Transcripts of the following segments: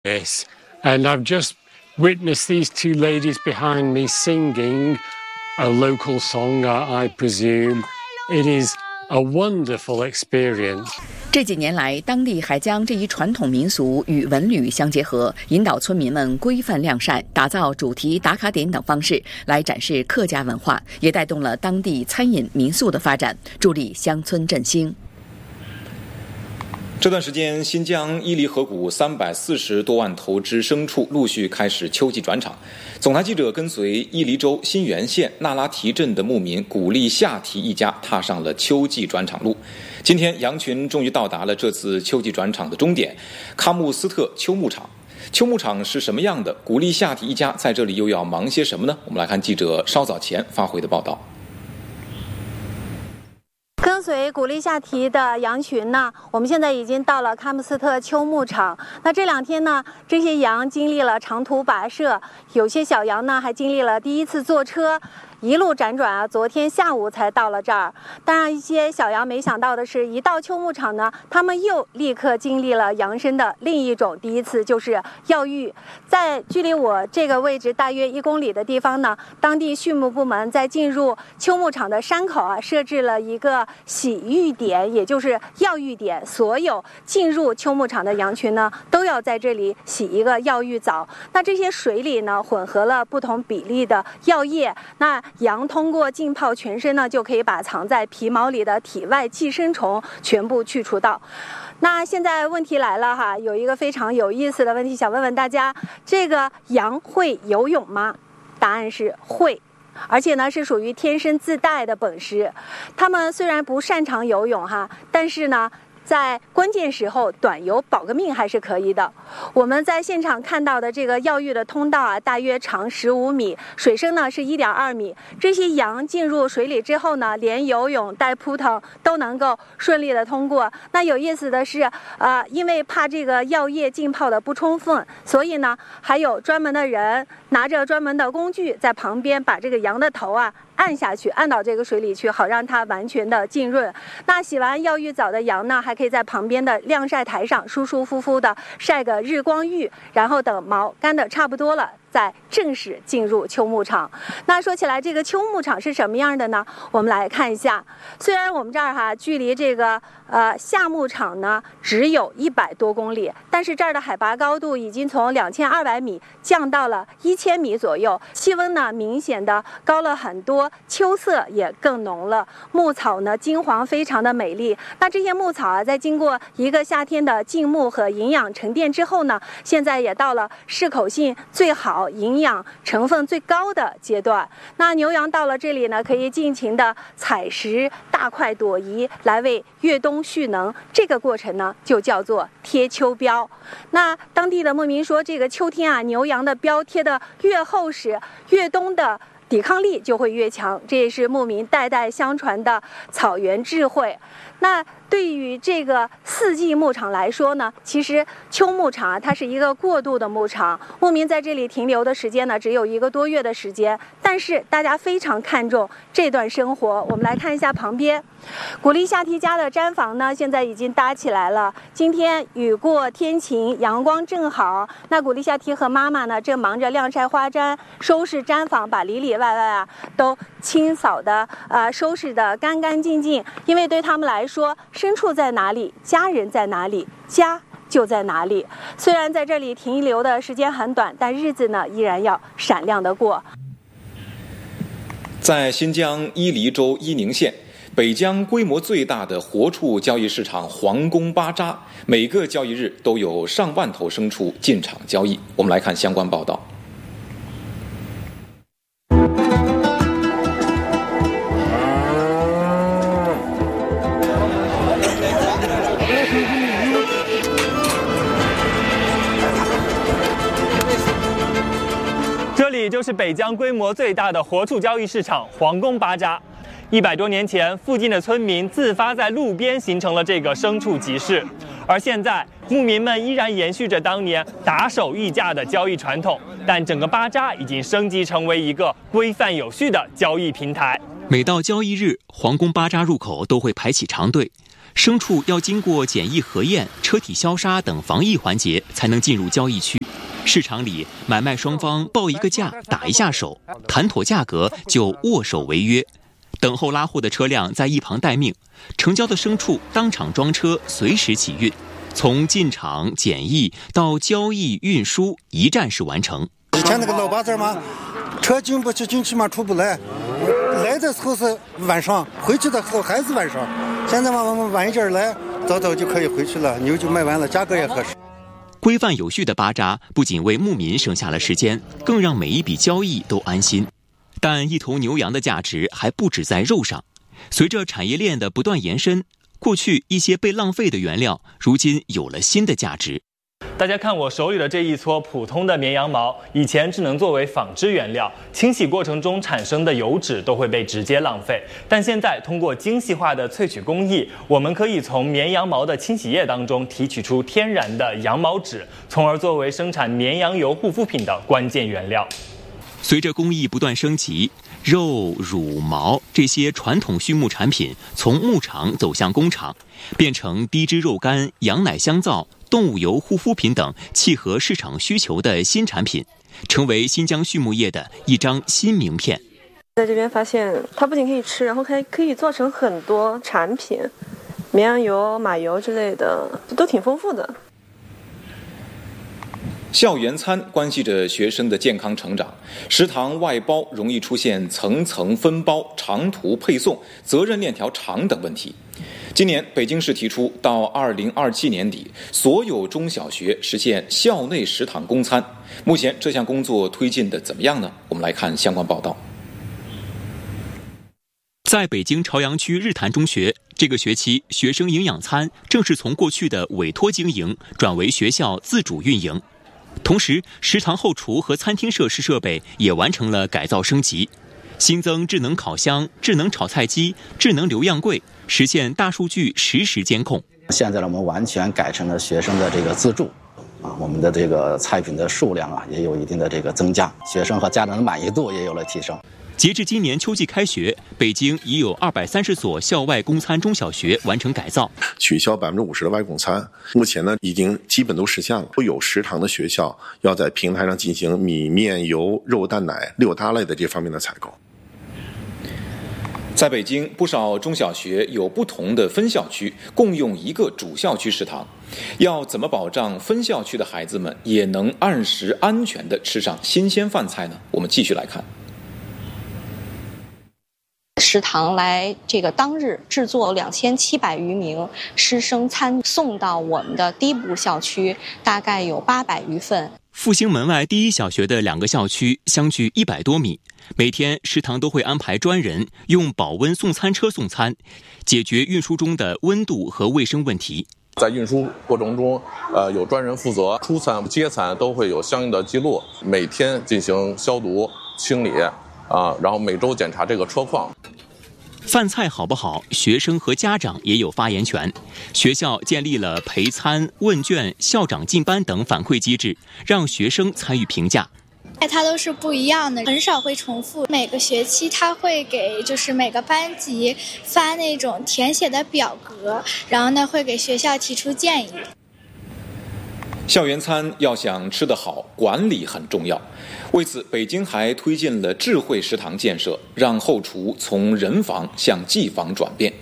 Yes, and I've just witnessed these two ladies behind me singing a local song, I presume. It is a wonderful experience. 这几年来，当地还将这一传统民俗与文旅相结合，引导村民们规范良善，打造主题打卡点等方式来展示客家文化，也带动了当地餐饮民宿的发展，助力乡村振兴。 这段时间，新疆伊犁河谷340多万头只牲畜陆续开始秋季转场。总台记者跟随伊犁州新源县那拉提镇的牧民古力夏提一家踏上了秋季转场路。今天，羊群终于到达了这次秋季转场的终点——喀木斯特秋牧场。秋牧场是什么样的？古力夏提一家在这里又要忙些什么呢？我们来看记者稍早前发回的报道。 跟随古力夏提的羊群呢，我们现在已经到了喀木斯特秋牧场。那这2天呢，这些羊经历了长途跋涉，有些小羊呢还经历了第一次坐车。一路辗转啊，昨天下午才到了这儿。但让一些小羊没想到的是，一到秋牧场呢，他们又立刻经历了羊生的另一种第一次，就是药浴。在距离我这个位置大约1公里的地方呢，当地畜牧部门在进入秋牧场的山口啊，设置了一个洗浴点，也就是药浴点。所有进入秋牧场的羊群呢，都要在这里洗一个药浴澡。那这些水里呢，混合了不同比例的药液。那羊通过浸泡全身呢，就可以把藏在皮毛里的体外寄生虫全部去除到。那现在问题来了哈，有一个非常有意思的问题想问问大家：这个羊会游泳吗？答案是会。而且呢，是属于天生自带的本事。它们虽然不擅长游泳哈，但是呢，在关键时候短游保个命还是可以的。我们在现场看到的这个药浴的通道啊，大约长15米，水深呢是1.2米。这些羊进入水里之后呢，连游泳带扑腾都能够顺利的通过。那有意思的是，因为怕这个药液浸泡的不充分，所以呢，还有专门的人拿着专门的工具在旁边把这个羊的头啊按下去，按到这个水里去，好让它完全的浸润。那洗完药浴澡的羊呢，还可以在旁边的晾晒台上舒舒服服的晒个日光浴，然后等毛干的差不多了，再正式进入秋牧场。那说起来，这个秋牧场是什么样的呢？我们来看一下。虽然我们这儿哈距离这个夏牧场呢只有100多公里，但是这儿的海拔高度已经从2200米降到了1000米左右，气温呢明显的高了很多，秋色也更浓了，牧草呢金黄非常的美丽。那这些牧草啊，在经过一个夏天的浸牧和营养沉淀之后呢，现在也到了适口性最好、营养成分最高的阶段。那牛羊到了这里呢，可以尽情的采食，大快朵颐，来为越冬蓄能。这个过程呢，就叫做贴秋膘。那当地的牧民说，这个秋天啊，牛羊的膘贴的越厚实，越冬的抵抗力就会越强，这也是牧民代代相传的草原智慧。那对于这个4季牧场来说呢，其实秋牧场它是一个过渡的牧场，牧民在这里停留的时间呢只有1个多月的时间，但是大家非常看重这段生活。我们来看一下旁边，古力夏提家的毡房呢现在已经搭起来了。今天雨过天晴，阳光正好，那古力夏提和妈妈呢正忙着晾晒花毡，收拾毡房，把里里外外啊都清扫的收拾的干干净净。因为对他们来说，牲畜在哪里，家人在哪里，家就在哪里。虽然在这里停留的时间很短，但日子呢依然要闪亮的过。 在新疆伊犁州伊宁县，北疆规模最大的活畜交易市场皇宫巴扎，每个交易日都有上万头牲畜进场交易。我们来看相关报道。 这里就是北疆规模最大的活畜交易市场皇宫巴扎。100多年前，附近的村民自发在路边形成了这个牲畜集市，而现在牧民们依然延续着当年打手议价的交易传统，但整个巴扎已经升级成为一个规范有序的交易平台。 每到交易日，皇宫巴扎入口都会排起长队， 牲畜要经过检疫核验、车体消杀等防疫环节才能进入交易区。市场里，买卖双方报一个价，打一下手，谈妥价格就握手为约。等候拉货的车辆在一旁待命，成交的牲畜当场装车，随时起运。从进场检疫到交易运输，一站式完成。 以前那个老八字嘛，车进不去，进去嘛出不来，来的时候是晚上，回去的时候还是晚上。现在嘛，我们晚一点来，早早就可以回去了，牛就卖完了，价格也合适。 规范有序的巴扎不仅为牧民省下了时间，更让每一笔交易都安心。但一头牛羊的价值还不止在肉上，随着产业链的不断延伸，过去一些被浪费的原料，如今有了新的价值。 大家看我手里的这一撮普通的绵羊毛，以前只能作为纺织原料，清洗过程中产生的油脂都会被直接浪费。但现在通过精细化的萃取工艺，我们可以从绵羊毛的清洗液当中提取出天然的羊毛脂，从而作为生产绵羊油护肤品的关键原料。 随着工艺不断升级，肉、乳、毛这些传统畜牧产品从牧场走向工厂，变成低脂肉干、羊奶香皂、动物油护肤品等契合市场需求的新产品，成为新疆畜牧业的一张新名片。 在这边发现，它不仅可以吃，然后还可以做成很多产品，绵羊油、马油之类的，都挺丰富的。 校园餐关系着学生的健康成长，食堂外包容易出现层层分包、长途配送、责任链条长等问题。今年北京市提出，到2027年底，所有中小学实现校内食堂供餐。目前这项工作推进的怎么样呢？我们来看相关报道。 在北京朝阳区日坛中学，这个学期学生营养餐正是从过去的委托经营转为学校自主运营。同时，食堂后厨和餐厅设施设备也完成了改造升级，新增智能烤箱、智能炒菜机、智能留样柜，实现大数据实时监控。 现在我们完全改成了学生的这个自助，我们的这个菜品的数量也有一定的这个增加，学生和家长的满意度也有了提升。 截至今年秋季开学，北京已有230所校外供餐中小学完成改造， 取消50%的外供餐。目前呢，已经基本都实现了。都有食堂的学校要在平台上进行米、面、油、肉、蛋、奶6大类的这方面的采购。 在北京，不少中小学有不同的分校区，共用一个主校区食堂。要怎么保障分校区的孩子们也能按时安全地吃上新鲜饭菜呢？我们继续来看。 食堂来这个当日制作2700余名师生餐送到我们的低部校区，大概有800余份。 复兴门外第一小学的2个校区相距100多米，每天食堂都会安排专人用保温送餐车送餐，解决运输中的温度和卫生问题。 在运输过程中，有专人负责出餐、接餐都会有相应的记录，每天进行消毒清理然后每周检查这个车况。 饭菜好不好，学生和家长也有发言权。学校建立了陪餐、问卷、校长进班等反馈机制，让学生参与评价。 它都是不一样的，很少会重复。每个学期他会给每个班级发那种填写的表格，然后呢会给学校提出建议。 校园餐要想吃得好，管理很重要。为此，北京还推进了智慧食堂建设，让后厨从人房向技房转变。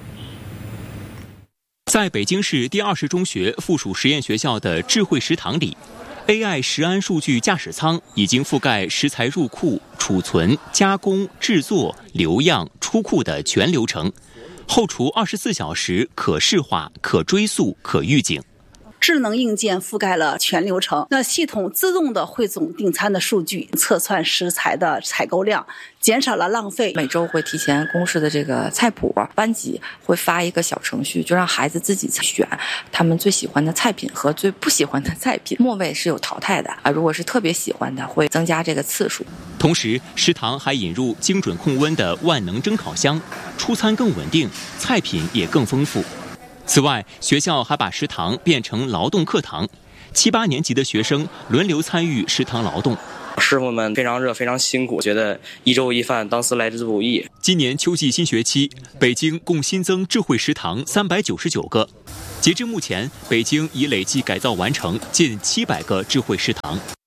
在北京市第20中学附属实验学校的智慧食堂里， AI 食安数据驾驶舱已经覆盖食材入库、储存、加工、制作、留样、出库的全流程，后厨24小时可视化、可追溯、可预警。 智能硬件覆盖了全流程，那系统自动的汇总订餐的数据，测算食材的采购量，减少了浪费。 每周会提前公示的这个菜谱，班级会发一个小程序，就让孩子自己选他们最喜欢的菜品和最不喜欢的菜品，末位是有淘汰的啊。如果是特别喜欢的，会增加这个次数。 同时，食堂还引入精准控温的万能蒸烤箱，出餐更稳定，菜品也更丰富。此外，学校还把食堂变成劳动课堂，7、8年级的学生轮流参与食堂劳动。 师傅们非常热，非常辛苦，觉得一粥一饭当思来之不易。 今年秋季新学期，北京共新增智慧食堂399个。截至目前，北京已累计改造完成近700个智慧食堂。